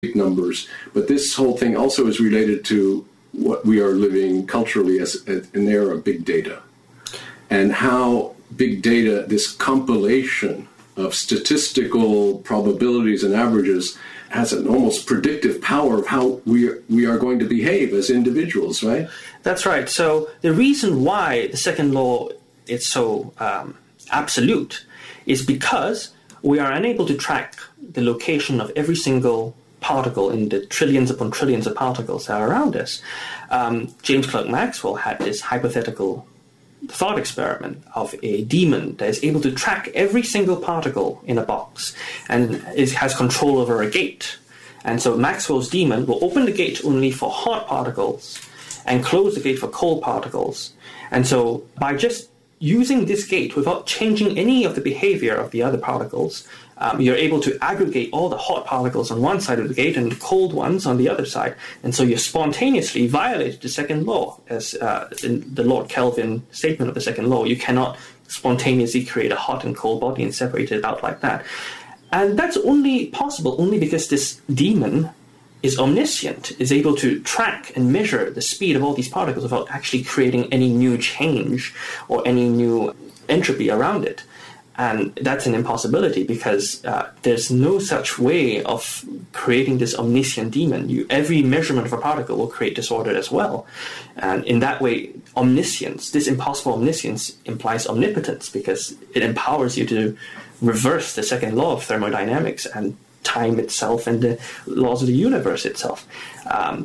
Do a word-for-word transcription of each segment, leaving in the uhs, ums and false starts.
numbers, but this whole thing also is related to what we are living culturally as an era of big data, and how big data, this compilation of statistical probabilities and averages, has an almost predictive power of how we are, we are going to behave as individuals, right? That's right. So the reason why the second law is so um, absolute is because we are unable to track the location of every single particle in the trillions upon trillions of particles that are around us. Um, James Clerk Maxwell had this hypothetical thought experiment of a demon that is able to track every single particle in a box and is, has control over a gate. And so Maxwell's demon will open the gate only for hot particles and close the gate for cold particles. And so by just using this gate without changing any of the behavior of the other particles, um, you're able to aggregate all the hot particles on one side of the gate and the cold ones on the other side. And so you spontaneously violated the second law, as uh, in the Lord Kelvin statement of the second law. You cannot spontaneously create a hot and cold body and separate it out like that. And that's only possible only because this demon is omniscient, is able to track and measure the speed of all these particles without actually creating any new change or any new entropy around it. And that's an impossibility because uh, there's no such way of creating this omniscient demon. You, every measurement of a particle will create disorder as well. And in that way, omniscience, this impossible omniscience implies omnipotence because it empowers you to reverse the second law of thermodynamics and time itself and the laws of the universe itself. Um,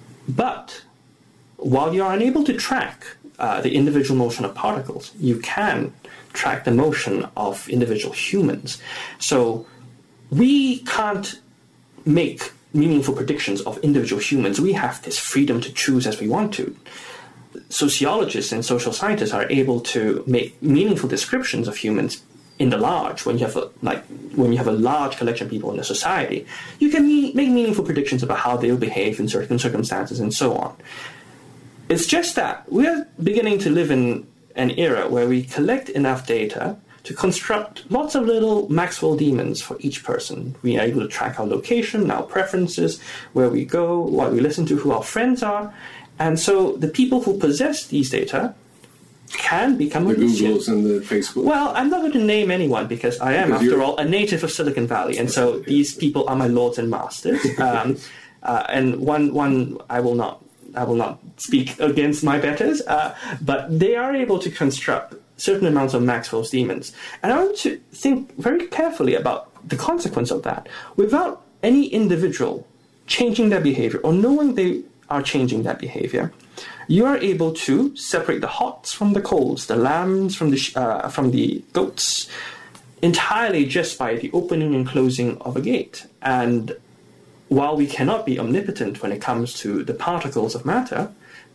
but while you are unable to track uh, the individual motion of particles, you can track the motion of individual humans. So we can't make meaningful predictions of individual humans. We have this freedom to choose as we want to. Sociologists and social scientists are able to make meaningful descriptions of humans in the large. When you have a, like when you have a large collection of people in a society, you can me- make meaningful predictions about how they will behave in certain circumstances and so on. It's just that we're beginning to live in an era where we collect enough data to construct lots of little Maxwell demons for each person. We are able to track our location, our preferences, where we go, what we listen to, who our friends are. And so the people who possess these data can become the omniscient. Googles and the Facebook. Well, I'm not going to name anyone because I am, because after you're... all, a native of Silicon Valley. And so okay. These people are my lords and masters. Um, uh, and one, one I will not I will not speak against my betters, uh, but they are able to construct certain amounts of Maxwell's demons. And I want to think very carefully about the consequence of that. Without any individual changing their behavior or knowing they are changing that behavior, you are able to separate the hots from the colds, the lambs from the sh- uh, from the goats, entirely just by the opening and closing of a gate. And while we cannot be omnipotent when it comes to the particles of matter,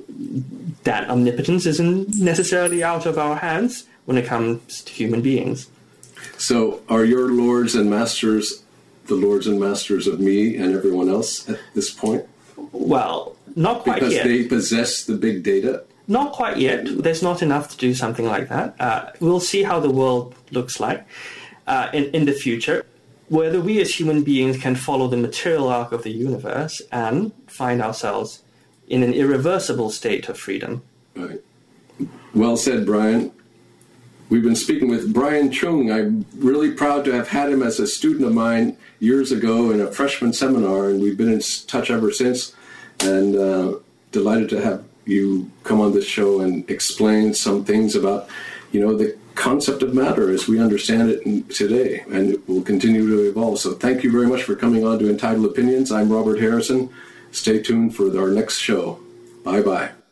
that omnipotence isn't necessarily out of our hands when it comes to human beings. So are your lords and masters the lords and masters of me and everyone else at this point? Well, not quite because yet. Because they possess the big data? Not quite yet. There's not enough to do something like that. Uh, we'll see how the world looks like uh, in, in the future. Whether we as human beings can follow the material arc of the universe and find ourselves in an irreversible state of freedom. Right. Well said, Brian. We've been speaking with Brian Chung. I'm really proud to have had him as a student of mine years ago in a freshman seminar, and we've been in touch ever since, and uh, delighted to have you come on this show and explain some things about, you know, the concept of matter as we understand it today, and it will continue to evolve. So thank you very much for coming on to Entitled Opinions. I'm Robert Harrison. Stay tuned for our next show. Bye-bye.